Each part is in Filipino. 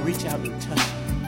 reach out and touch.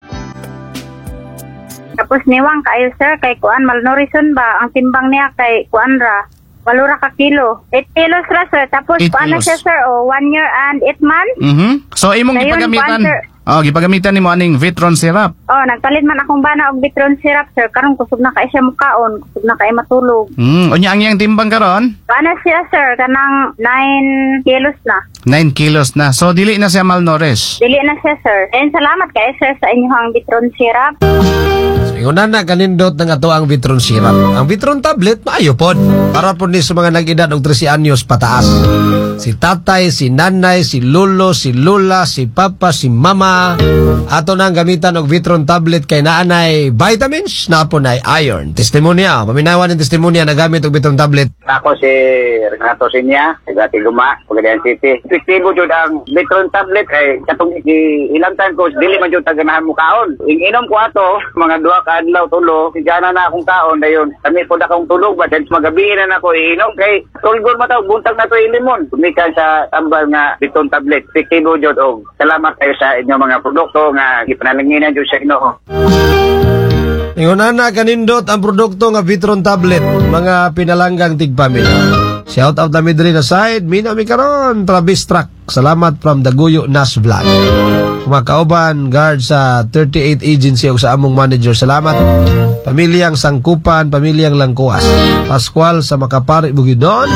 Tapos niwang kayo sir, kay kuan malnutrition ba? Ang timbang niya kay kuan ra, 8 ra ka kilo. 8 kilos ra sir, tapos 8 kuan na kilos. siya sir, 1 year and 8 months. So imong Dayon, gipagamitan. kuan, sir. Gipagamitan nimo aning Vitron syrup. Nagpalit man akong bana og Vitron syrup sir, karon kusog na kay siya mukaon, kusog na kay matulog. Unya ang iyang timbang karon? Kuan na siya sir, kanang 9 kilos na. 9 kilos na. So dili na siya malnourished. Dili na siya sir. And salamat kay sir sa inyong Vitron syrup. Ingon na kanindot ng ato ang Vitron syrup. Ang Vitron tablet, maayo pod. Para po ni sa mga nag-edad og 13 anyos pataas. Si tatay, si nanay, si lolo, si lula, si papa, si mama. Ato nang gamitan og Vitron tablet kay naanay vitamins, na po na iron. Testimonya, paminawan ng testimonya na gamit og Vitron tablet. Ako si Renato Sinya, taga Tiguma, Pagadian City. Epektibo jud ang Vitron tablet kay katong ilang time ko dili man jud taganahan mo kaon. Inom ko ato mga 2 ka adlaw tulo, sigana na akong kaon dayon. Kami pod akong tulog ba since magabi na nako inom kay tulgol mataw buntag na to limon. Tumikan sa tambal nga Vitron tablet. Epektibo jud og salamat kayo sa inyong mga produkto nga gipanalanginan jud sa Ginoo. Ingon na kanindot ang produkto nga Vitron tablet, mga pinalanggang tigpamilya. Shout out na midri na side, minami karon, Travis Truck. Salamat from Daguyo Nas Vlog. Kumakauban, guard sa 38 agency o sa among manager. Salamat. Pamilyang Sangkupan, pamilyang Langkuas. Pascual sa Makapari, Bugidon.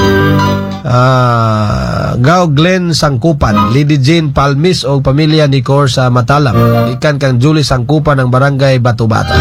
Gao Glenn Sangkupan, Lady Jane Palmis o pamilya ni Cor sa Matalam. Ikan kang Julie Sangkupan ng Barangay Batubata.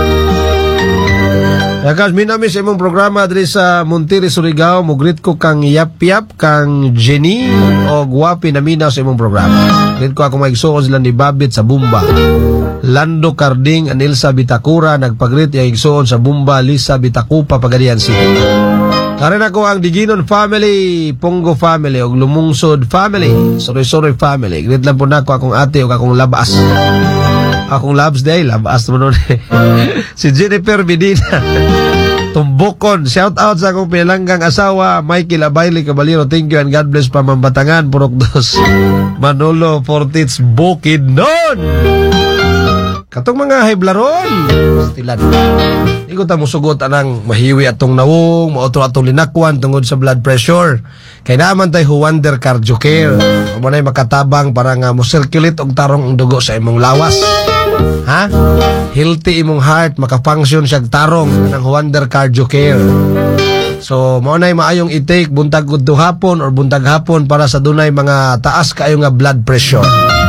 Yakas, minami sa imong programa diri sa Montiri, Surigao. Mugrit ko kang Yap-Yap, kang Jenny o Guwapi na minaw sa imong programa. Grit ko ako maigsuon sila ni Babit sa Bumba. Lando Carding, Anilsa Bitakura, nagpagrit yung igsuon sa Bumba, Lisa Bitacupa, Pagadian City. Karin ako ang Diginon family, Pongo family, o Lumungsod family, Sorry family. Grit lang po na ako akong ate o akong labas. Akong Labs Day, labas mo nun si Jennifer Medina Tumbukon, shout out sa akong pinalanggang asawa Michael Abayli Cabalero, thank you and God bless Pamambatangan, Purok 2 Manolo Fortits Bukidnon. Katong mga heblaron stilan iko ta musugot anang mahiwi atong nawong maotro atong linakwan tungod sa blood pressure kay naman tay Wonder Cardio Care mo nay makatabang para nga mo circulate og tarong ang dugo sa imong lawas. Ha? Healthy imong heart, makafunction siyag tarong ng Wonder Cardio Care. So, mo nay maayong i-take buntag gud hapon or buntag hapon para sa dunay mga taas kaayo nga blood pressure.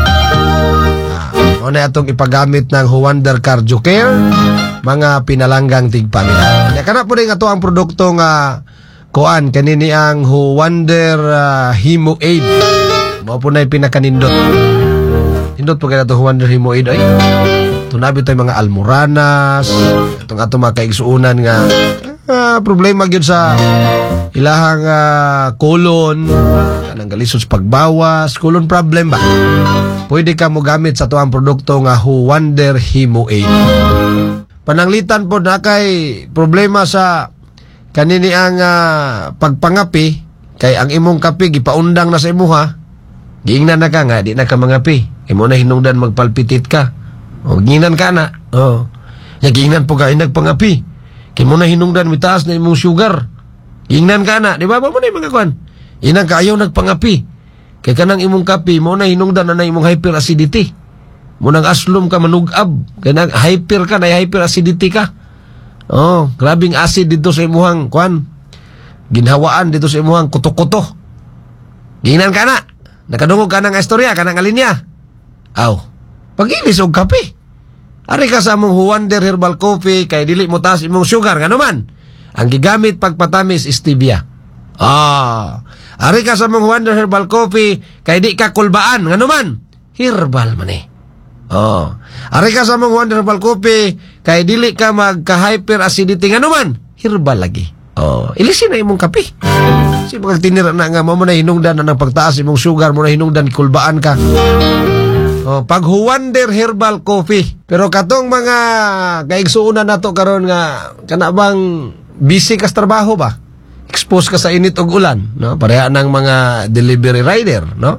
Mo nay atong ipagamit ng Wonder Cardio Care, mga pinalanggang tigpamilya. Nya kana po rin ato ang produkto nga kuan kanini ang Wonder Hemo Aid. Mao po nay pinakanindot. Indot po kaya ito Wonder Hemo Aid ay tunabi tayo mga almoranas itong ato mga kaigsuunan nga problema gyud sa ilahang colon kanang galisod sa pagbawas colon problem ba pwede ka mo gamit sa tuang produkto nga Wonder Hemo Aid. Pananglitan po na kay problema sa kanini ang pagpangapi kay ang imong kape gipaundang na sa imuha giingnan na ka nga di na ka mangapi imo na hinungdan magpalpitit ka. O giingnan ka na. Oh. Ya giingnan po ka nagpangapi. Kay mo na hinungdan mitaas na imong sugar. Giingnan ka na, di ba? Mo na mga kwan. Inang kaayaw nagpangapi. Kay kanang imong kape mo na hinungdan na imong hyperacidity. Mo nang aslom ka manugab. Kay nang hyper ka na hyperacidity ka. Oh, grabing acid dito sa imuhang kwan. Ginhawaan dito sa imuhang kuto-kuto. Giingnan ka na. Nakadungog ka ng istorya, ka ng alinya. Aw, pagilis og kape. Ari ka sa among Wonder Herbal Coffee kay dili mo taas imong sugar ngano man. Ang gigamit pagpatamis stevia. Ari ka sa among Wonder Herbal Coffee kay di ka kulbaan ngano man. Herbal man eh. Ari ka sa among Wonder Herbal Coffee kay dili ka magka-hyper acidity ngano man. Herbal lagi. Ilisin na imong kape. Si mga tinira na nga mo na hinungdan na ng pagtaas imong sugar mo na hinungdan kulbaan ka. Pag Wonder Herbal Coffee. Pero katong mga kaigsuunan nato karon nga kana bang busy ka sa trabaho ba? Expose ka sa init og ulan, no? Pareha ng mga delivery rider, no?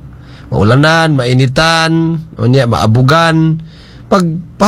maulanan, mainitan, unya maabugan. Pag